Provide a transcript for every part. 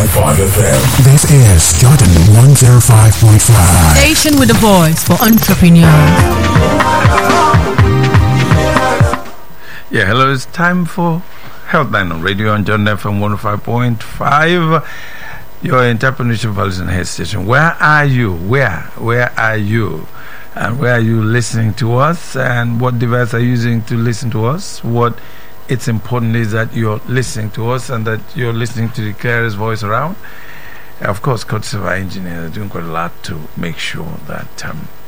105.5 FM. This is Jordan 105.5. Station with a voice for entrepreneurs. Yeah, hello, it's time for Healthline on Radio on Jordan FM 105.5. Your entrepreneurship values and health station. Where are you? Where are you? And where are you listening to us? And what device are you using to listen to us? What it's important is that you're listening to us and that you're listening to the clearest voice around. Of course, courtesy of our engineers are doing quite a lot to make sure that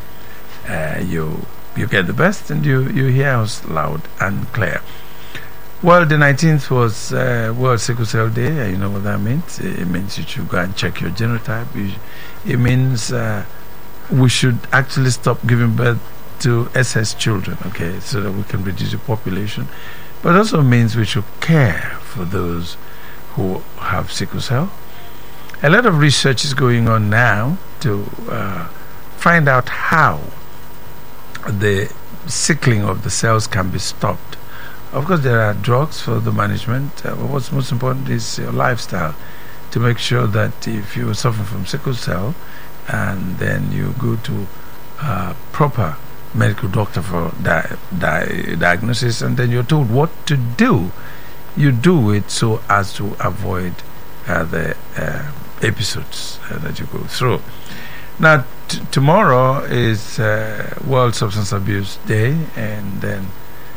you get the best and you hear us loud and clear. Well, the 19th was World Sickle Cell Day. You know what that means. It means you should go and check your genotype. It means we should actually stop giving birth to SS children, okay, so that we can reduce the population. But it also means we should care for those who have sickle cell. A lot of research is going on now to find out how the sickling of the cells can be stopped. Of course, there are drugs for the management. But what's most important is your lifestyle, to make sure that if you suffer from sickle cell and then you go to proper medical doctor for diagnosis, and then you're told what to do, you do it so as to avoid the episodes that you go through. Now, tomorrow is World Substance Abuse Day, and then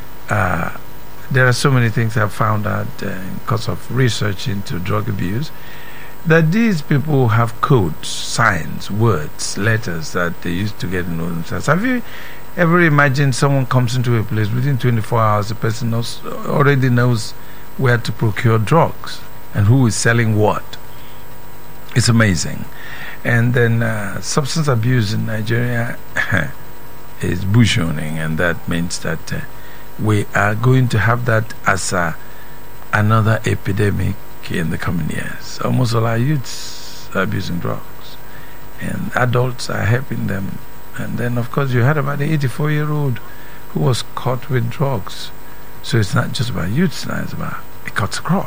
there are so many things I've found out because of research into drug abuse, that these people have codes, signs, words, letters that they used to get to know themselves. Have you ever imagined someone comes into a place, within 24 hours the person already knows where to procure drugs and who is selling what? It's amazing. And then substance abuse in Nigeria is bushowning, and that means that we are going to have that as another epidemic in the coming years. Almost all our youths are abusing drugs, and adults are helping them. And then, of course, you heard about the 84-year-old who was caught with drugs. So it's not just about youths now, it's about it cuts across.